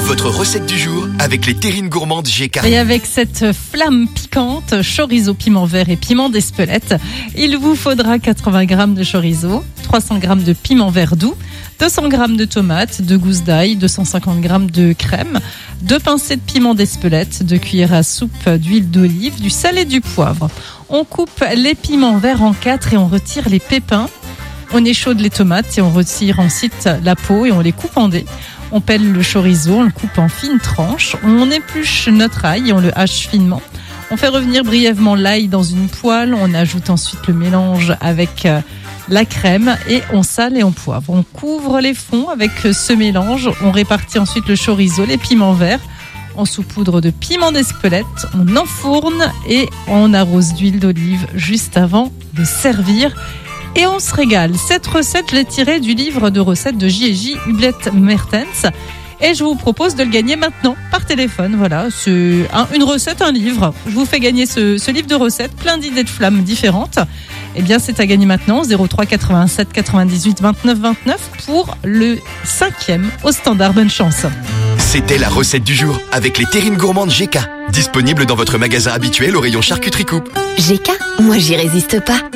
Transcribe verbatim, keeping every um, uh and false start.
Votre recette du jour avec les terrines gourmandes G K. Et avec cette flamme piquante, chorizo, piment vert et piment d'Espelette, il vous faudra quatre-vingts grammes de chorizo, trois cents grammes de piment vert doux, deux cents grammes de tomates, deux gousses d'ail, deux cent cinquante grammes de crème, deux pincées de piment d'Espelette, deux cuillères à soupe d'huile d'olive, du sel et du poivre. On coupe les piments verts en quatre et on retire les pépins. On échaude les tomates et on retire ensuite la peau et on les coupe en dés. On pèle le chorizo, on le coupe en fines tranches. On épluche notre ail et on le hache finement. On fait revenir brièvement l'ail dans une poêle. On ajoute ensuite le mélange avec la crème et on sale et on poivre. On couvre les fonds avec ce mélange. On répartit ensuite le chorizo, les piments verts. On saupoudre de piment d'Espelette. On enfourne et on arrose d'huile d'olive juste avant de servir. Et on se régale. Cette recette, je l'ai tirée du livre de recettes de J et J Hubert Mertens. Et je vous propose de le gagner maintenant par téléphone. Voilà, c'est un, une recette, un livre. Je vous fais gagner ce, ce livre de recettes, plein d'idées de flammes différentes. Eh bien, c'est à gagner maintenant, zéro trois quatre-vingt-sept quatre-vingt-dix-huit vingt-neuf vingt-neuf pour le cinquième au standard. Bonne chance. C'était la recette du jour avec les terrines gourmandes G K. Disponible dans votre magasin habituel au rayon charcuterie coupe. G K, moi j'y résiste pas.